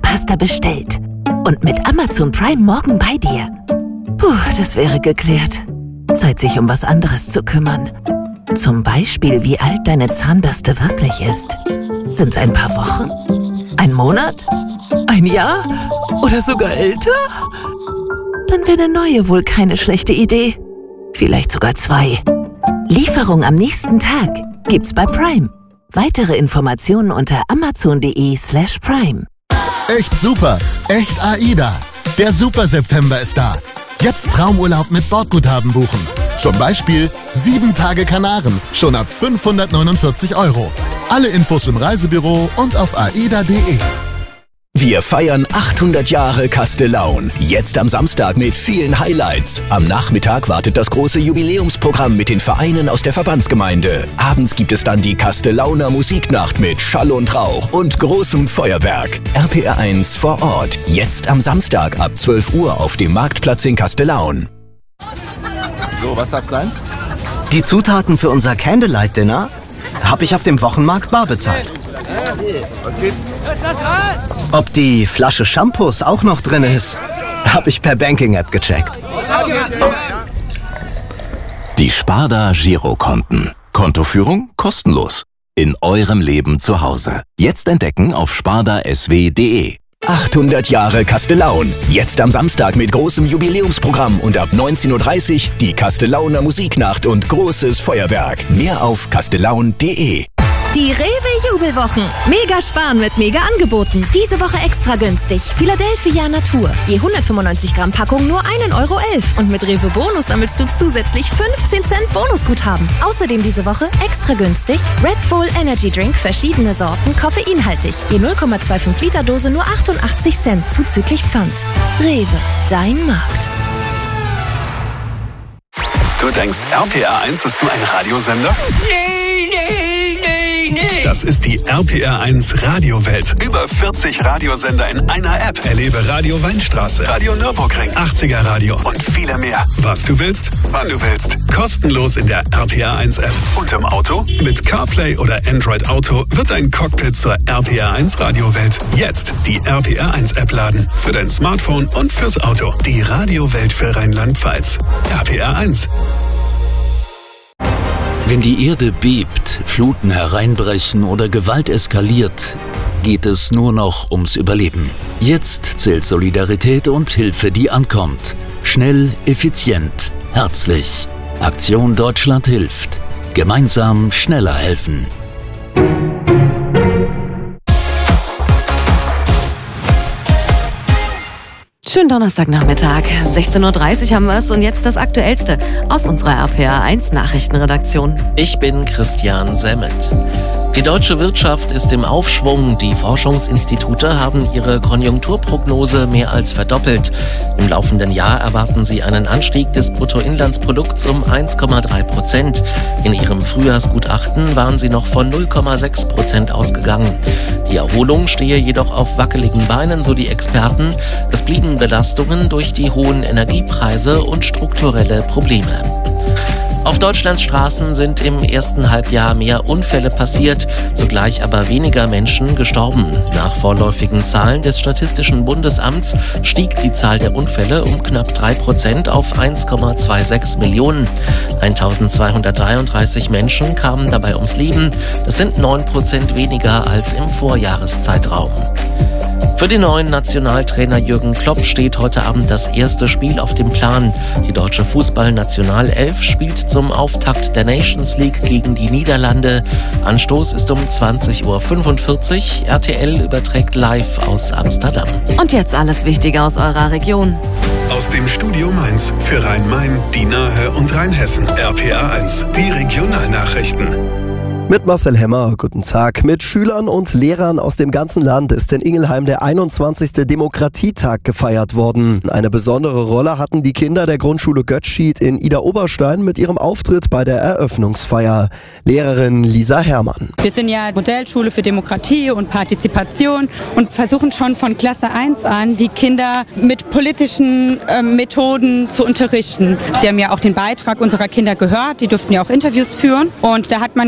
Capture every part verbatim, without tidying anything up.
Zahnpasta bestellt und mit Amazon Prime morgen bei dir. Puh, das wäre geklärt. Zeit, sich um was anderes zu kümmern. Zum Beispiel, wie alt deine Zahnbürste wirklich ist. Sind's ein paar Wochen? Ein Monat? Ein Jahr? Oder sogar älter? Dann wäre eine neue wohl keine schlechte Idee. Vielleicht sogar zwei. Lieferung am nächsten Tag gibt's bei Prime. Weitere Informationen unter amazon.de slash prime. Echt super, echt AIDA. Der Super-September ist da. Jetzt Traumurlaub mit Bordguthaben buchen. Zum Beispiel sieben Tage Kanaren, schon ab fünfhundertneunundvierzig Euro. Alle Infos im Reisebüro und auf aida punkt de. Wir feiern achthundert Jahre Castellaun. Jetzt am Samstag mit vielen Highlights. Am Nachmittag wartet das große Jubiläumsprogramm mit den Vereinen aus der Verbandsgemeinde. Abends gibt es dann die Castellauner Musiknacht mit Schall und Rauch und großem Feuerwerk. R P R eins vor Ort. Jetzt am Samstag ab zwölf Uhr auf dem Marktplatz in Castellaun. So, was darf's sein? Die Zutaten für unser Candlelight-Dinner habe ich auf dem Wochenmarkt bar bezahlt. Was gibt's? Ob die Flasche Shampoos auch noch drin ist, habe ich per Banking-App gecheckt. Die Sparda Girokonten. Kontoführung kostenlos. In eurem Leben zu Hause. Jetzt entdecken auf sparda s w punkt de. achthundert Jahre Castellaun. Jetzt am Samstag mit großem Jubiläumsprogramm und ab neunzehn Uhr dreißig die Castellauner Musiknacht und großes Feuerwerk. Mehr auf castellaun punkt de. Die Rewe-Jubelwochen. Mega sparen mit Mega-Angeboten. Diese Woche extra günstig. Philadelphia Natur. Je hundertfünfundneunzig Gramm Packung nur ein Euro elf. Und mit Rewe Bonus sammelst du zusätzlich fünfzehn Cent Bonusguthaben. Außerdem diese Woche extra günstig Red Bull Energy Drink, verschiedene Sorten, koffeinhaltig. Je null Komma fünfundzwanzig Liter Dose nur achtundachtzig Cent zuzüglich Pfand. Rewe, dein Markt. Du denkst, R P R eins ist nur ein Radiosender? Nee, nee, nee, nee. Das ist die R P R eins Radiowelt. Über vierzig Radiosender in einer App. Erlebe Radio Weinstraße, Radio Nürburgring, achtziger Radio und viele mehr. Was du willst, wann du willst. Kostenlos in der R P R eins App. Und im Auto? Mit CarPlay oder Android Auto wird ein Cockpit zur R P R eins Radiowelt. Jetzt die R P R eins App laden. Für dein Smartphone und fürs Auto. Die Radiowelt für Rheinland-Pfalz. R P R eins. Wenn die Erde bebt, Fluten hereinbrechen oder Gewalt eskaliert, geht es nur noch ums Überleben. Jetzt zählt Solidarität und Hilfe, die ankommt. Schnell, effizient, herzlich. Aktion Deutschland hilft. Gemeinsam schneller helfen. Schönen Donnerstagnachmittag, sechzehn Uhr dreißig haben wir es und jetzt das Aktuellste aus unserer R P R eins Nachrichtenredaktion. Ich bin Christian Semmet. Die deutsche Wirtschaft ist im Aufschwung. Die Forschungsinstitute haben ihre Konjunkturprognose mehr als verdoppelt. Im laufenden Jahr erwarten sie einen Anstieg des Bruttoinlandsprodukts um eins Komma drei Prozent. In ihrem Frühjahrsgutachten waren sie noch von null Komma sechs Prozent ausgegangen. Die Erholung stehe jedoch auf wackeligen Beinen, so die Experten. Es blieben Belastungen durch die hohen Energiepreise und strukturelle Probleme. Auf Deutschlands Straßen sind im ersten Halbjahr mehr Unfälle passiert, zugleich aber weniger Menschen gestorben. Nach vorläufigen Zahlen des Statistischen Bundesamts stieg die Zahl der Unfälle um knapp drei Prozent auf eins Komma sechsundzwanzig Millionen. eintausendzweihundertdreiunddreißig Menschen kamen dabei ums Leben. Das sind neun Prozent weniger als im Vorjahreszeitraum. Für den neuen Nationaltrainer Jürgen Klopp steht heute Abend das erste Spiel auf dem Plan. Die deutsche Fußballnationalelf spielt zum Auftakt der Nations League gegen die Niederlande. Anstoß ist um zwanzig Uhr fünfundvierzig. R T L überträgt live aus Amsterdam. Und jetzt alles Wichtige aus eurer Region. Aus dem Studio Mainz für Rhein-Main, die Nahe und Rheinhessen. R P R eins, die Regionalnachrichten. Mit Marcel Hemmer, guten Tag. Mit Schülern und Lehrern aus dem ganzen Land ist in Ingelheim der einundzwanzigste Demokratietag gefeiert worden. Eine besondere Rolle hatten die Kinder der Grundschule Götzschied in Idar-Oberstein mit ihrem Auftritt bei der Eröffnungsfeier. Lehrerin Lisa Herrmann. Wir sind ja Modellschule für Demokratie und Partizipation und versuchen schon von Klasse eins an, die Kinder mit politischen äh, Methoden zu unterrichten. Sie haben ja auch den Beitrag unserer Kinder gehört, die durften ja auch Interviews führen und da hat man gesehen,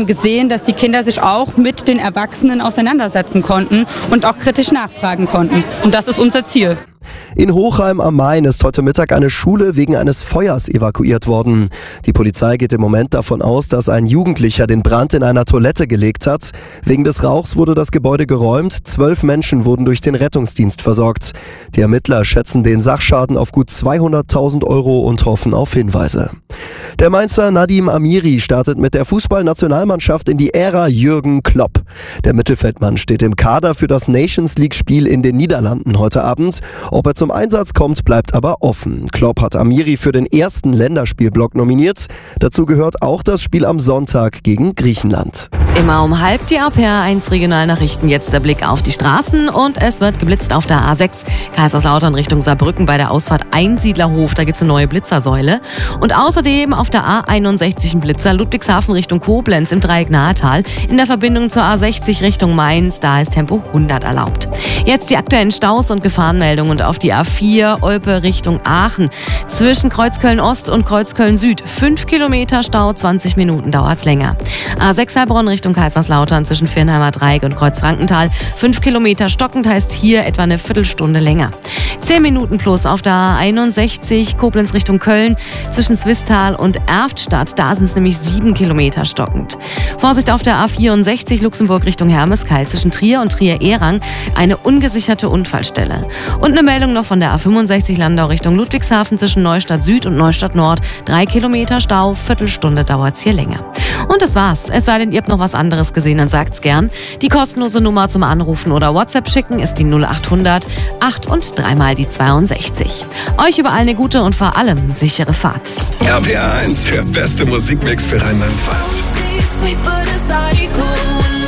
dass die Kinder sich auch mit den Erwachsenen auseinandersetzen konnten und auch kritisch nachfragen konnten. Und das ist unser Ziel. In Hochheim am Main ist heute Mittag eine Schule wegen eines Feuers evakuiert worden. Die Polizei geht im Moment davon aus, dass ein Jugendlicher den Brand in einer Toilette gelegt hat. Wegen des Rauchs wurde das Gebäude geräumt. Zwölf Menschen wurden durch den Rettungsdienst versorgt. Die Ermittler schätzen den Sachschaden auf gut zweihunderttausend Euro und hoffen auf Hinweise. Der Mainzer Nadim Amiri startet mit der Fußballnationalmannschaft in die Ära Jürgen Klopp. Der Mittelfeldmann steht im Kader für das Nations League-Spiel in den Niederlanden heute Abend. Ob er zum Einsatz kommt, bleibt aber offen. Klopp hat Amiri für den ersten Länderspielblock nominiert. Dazu gehört auch das Spiel am Sonntag gegen Griechenland. Immer um halb die R P R eins Regionalnachrichten. Jetzt der Blick auf die Straßen und es wird geblitzt auf der A sechs. Kaiserslautern Richtung Saarbrücken bei der Ausfahrt Einsiedlerhof. Da gibt es eine neue Blitzersäule. Und außerdem auf der A einundsechzig ein Blitzer Ludwigshafen Richtung Koblenz im Dreieck Nahetal. In der Verbindung zur A sechzig Richtung Mainz, da ist Tempo hundert erlaubt. Jetzt die aktuellen Staus und Gefahrenmeldungen und auf die A vier Olpe Richtung Aachen. Zwischen Kreuzköln Ost und Kreuzköln Süd. fünf Kilometer Stau, zwanzig Minuten dauert's länger. A sechs Heilbronn Richtung Kaiserslautern zwischen Viernheimer Dreieck und Kreuzfrankenthal. fünf Kilometer stockend heißt hier etwa eine Viertelstunde länger. zehn Minuten plus auf der A einundsechzig Koblenz Richtung Köln zwischen Zwistal und Erftstadt. Da sind es nämlich sieben Kilometer stockend. Vorsicht auf der A vierundsechzig Luxemburg Richtung Hermeskeil zwischen Trier und Trier-Ehrang. Eine ungesicherte Unfallstelle. Und eine Meldung noch von der A fünfundsechzig Landau Richtung Ludwigshafen zwischen Neustadt Süd und Neustadt Nord. Drei Kilometer Stau, Viertelstunde dauert's hier länger. Und das war's. Es sei denn, ihr habt noch was anderes gesehen, dann sagt's gern. Die kostenlose Nummer zum Anrufen oder WhatsApp schicken ist die null achthundert acht und dreimal die zweiundsechzig. Euch überall eine gute und vor allem sichere Fahrt. R P R eins, der beste Musikmix für Rheinland-Pfalz.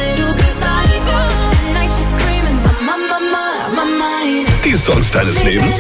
Die Songs deines Lebens?